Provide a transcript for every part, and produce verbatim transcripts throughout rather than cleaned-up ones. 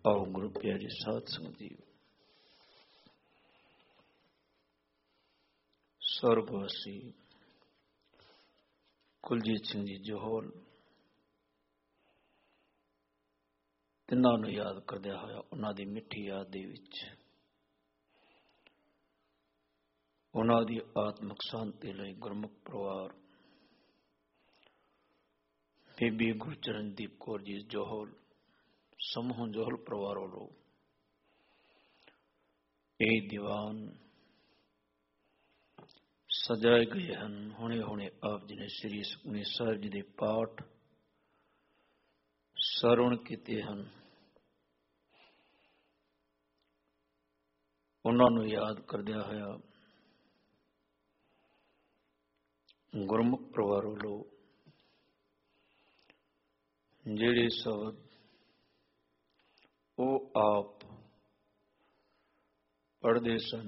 ਆਓ ਗੁਰੂ ਪਿਆਰੀ ਸਾਧ ਸੰਗਤ ਜੀ, ਸਵਰਗਵਾਸੀ ਕੁਲਜੀਤ ਸਿੰਘ ਜੀ ਜੋਹਲ ਤਿੰਨਾਂ ਨੂੰ ਯਾਦ ਕਰਦਿਆਂ ਹੋਇਆ ਉਹਨਾਂ ਦੀ ਮਿੱਠੀ ਯਾਦ ਦੇ ਵਿੱਚ ਉਹਨਾਂ ਦੀ ਆਤਮਿਕ ਸ਼ਾਂਤੀ ਲਈ ਗੁਰਮੁਖ ਪਰਿਵਾਰ ਬੀਬੀ ਗੁਰਚਰਨਦੀਪ ਕੌਰ ਜੀ ਜੋਹਲ ਸਮੂਹ ਜੋਹਲ ਪਰਿਵਾਰ ਵੱਲੋਂ ਇਹ ਦੀਵਾਨ ਸਜਾਏ ਗਏ ਹਨ। ਹੁਣੇ ਹੁਣੇ ਆਪ ਜੀ ਨੇ ਸ੍ਰੀ ਸੁਖਮਨੀ ਸਾਹਿਬ ਜੀ ਦੇ ਪਾਠ ਸਰਵਣ ਕੀਤੇ ਹਨ। ਉਹਨਾਂ ਨੂੰ ਯਾਦ ਕਰਦਿਆਂ ਹੋਇਆ ਗੁਰਮੁਖ ਪਰਿਵਾਰ ਵੱਲੋਂ ਜਿਹੜੇ ਸ਼ਬਦ ਉਹ ਆਪ ਪੜ੍ਹਦੇ ਸਨ,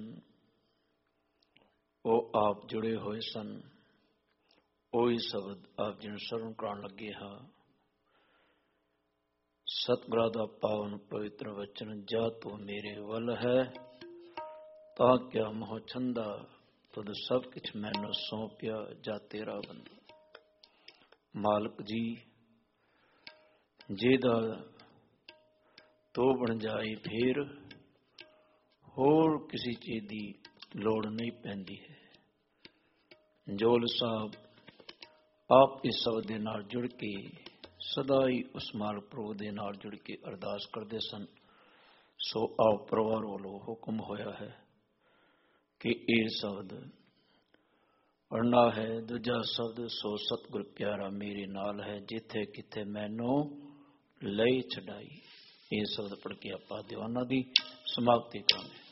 ਉਹ ਆਪ ਜੁੜੇ ਹੋਏ ਸਨ, ਉਹੀ ਸ਼ਬਦ ਆਪ ਜੀ ਨੂੰ ਸਰਵਣ ਕਰਾਉਣ ਲੱਗੇ ਹਾਂ। ਸਤਿਗੁਰਾਂ ਦਾ ਪਾਵਨ ਪਵਿੱਤਰ ਵਚਨ, ਜਾ ਤੂੰ ਮੇਰੇ ਵੱਲ ਹੈ ਤਾਂ ਕਿਆ ਮੋਹ ਛੰਦਾ, ਤੁਧ ਸਭ ਕੁਛ ਮੈਨੂੰ ਸੌਂਪਿਆ, ਜਾ ਤੇਰਾ ਬੰਦਾ। ਮਾਲਕ ਜੀ ਜਿਹਦਾ ਤੋ ਬਣ ਜਾਏ ਫੇਰ ਹੋਰ ਕਿਸੇ ਚੀਜ਼ ਦੀ ਲੋੜ ਨਹੀਂ ਪੈਂਦੀ ਹੈ। ਜੋਲ ਸਾਹਿਬ ਆਪ ਇਸ ਸ਼ਬਦ ਦੇ ਨਾਲ ਜੁੜ ਕੇ ਸਦਾ ਹੀ ਉਸ ਮਾਲਕ ਪ੍ਰਭੂ ਦੇ ਨਾਲ ਜੁੜ ਕੇ ਅਰਦਾਸ ਕਰਦੇ ਸਨ। ਸੋ ਆਪ ਪਰਿਵਾਰ ਵੱਲੋਂ ਹੁਕਮ ਹੋਇਆ ਹੈ ਕਿ ਇਹ ਸ਼ਬਦ ਪੜ੍ਹਨਾ ਹੈ। ਦੂਜਾ ਸ਼ਬਦ, ਸੋ ਸਤਿਗੁਰ ਪਿਆਰਾ ਮੇਰੇ ਨਾਲ ਹੈ, ਜਿੱਥੇ ਕਿਤੇ ਮੈਨੂੰ ਲਈ ਛਡਾਈ। ਇਹ ਸ਼ਬਦ ਪੜ੍ਹ ਕੇ ਆਪਾਂ ਦੀਵਾਨਾਂ ਦੀ ਸਮਾਪਤੀ ਕਰਾਂਗੇ।